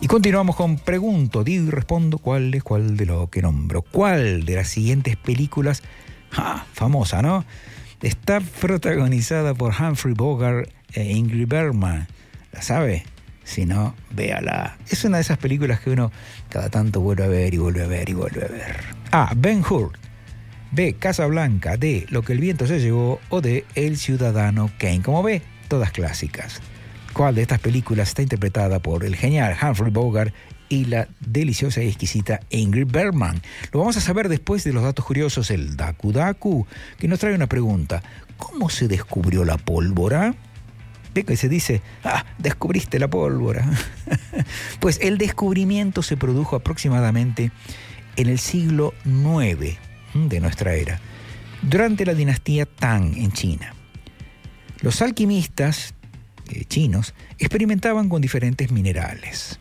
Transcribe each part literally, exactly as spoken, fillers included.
Y continuamos con pregunto, digo y respondo cuál es cuál de lo que nombro. ¿Cuál de las siguientes películas, ah, famosa, ¿no?, está protagonizada por Humphrey Bogart e Ingrid Bergman? ¿La sabe? Si no, véala. Es una de esas películas que uno cada tanto vuelve a ver y vuelve a ver y vuelve a ver. A. Ben-Hur. B. Casablanca. D. Lo que el viento se llevó. O D. El ciudadano Kane. Como ve, todas clásicas. ¿Cuál de estas películas está interpretada por el genial Humphrey Bogart y la deliciosa y exquisita Ingrid Bergman? Lo vamos a saber después de los datos curiosos, el Daku Daku, que nos trae una pregunta. ¿Cómo se descubrió la pólvora? ¿Ve que se dice, ah, descubriste la pólvora? Pues el descubrimiento se produjo aproximadamente en el siglo nueve de nuestra era, durante la dinastía Tang en China. Los alquimistas eh, chinos experimentaban con diferentes minerales.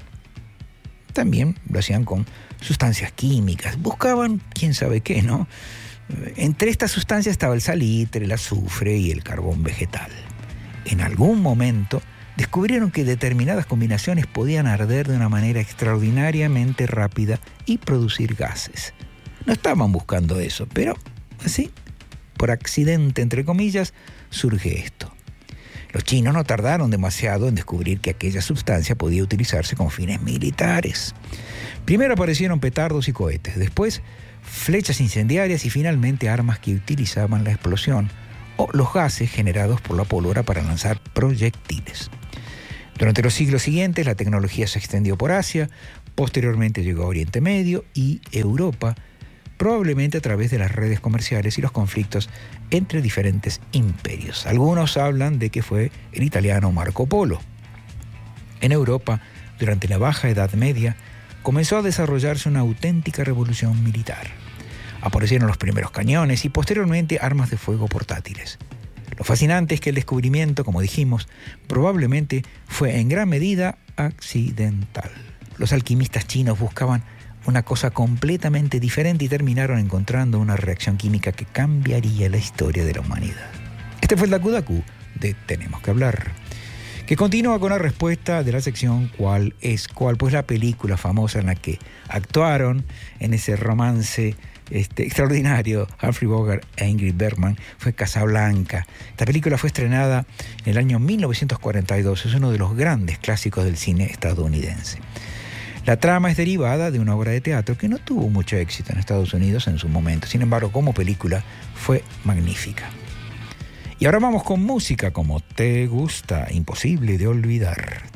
También lo hacían con sustancias químicas. Buscaban quién sabe qué, ¿no? Entre estas sustancias estaba el salitre, el azufre y el carbón vegetal. En algún momento descubrieron que determinadas combinaciones podían arder de una manera extraordinariamente rápida y producir gases. No estaban buscando eso, pero así, por accidente, entre comillas, surge esto. Los chinos no tardaron demasiado en descubrir que aquella sustancia podía utilizarse con fines militares. Primero aparecieron petardos y cohetes, después flechas incendiarias y finalmente armas que utilizaban la explosión o los gases generados por la pólvora para lanzar proyectiles. Durante los siglos siguientes, la tecnología se extendió por Asia, posteriormente llegó a Oriente Medio y Europa, probablemente a través de las redes comerciales y los conflictos entre diferentes imperios. Algunos hablan de que fue el italiano Marco Polo. En Europa, durante la Baja Edad Media, comenzó a desarrollarse una auténtica revolución militar. Aparecieron los primeros cañones y posteriormente armas de fuego portátiles. Lo fascinante es que el descubrimiento, como dijimos, probablemente fue en gran medida accidental. Los alquimistas chinos buscaban una cosa completamente diferente y terminaron encontrando una reacción química que cambiaría la historia de la humanidad. Este fue el Daku Daku de Tenemos que Hablar, que continúa con la respuesta de la sección ¿Cuál es cuál? Pues la película famosa en la que actuaron en ese romance este, extraordinario Humphrey Bogart e Ingrid Bergman fue Casablanca. Esta película fue estrenada en el año mil novecientos cuarenta y dos. Es uno de los grandes clásicos del cine estadounidense. La trama es derivada de una obra de teatro que no tuvo mucho éxito en Estados Unidos en su momento. Sin embargo, como película fue magnífica. Y ahora vamos con música como te gusta, imposible de olvidar.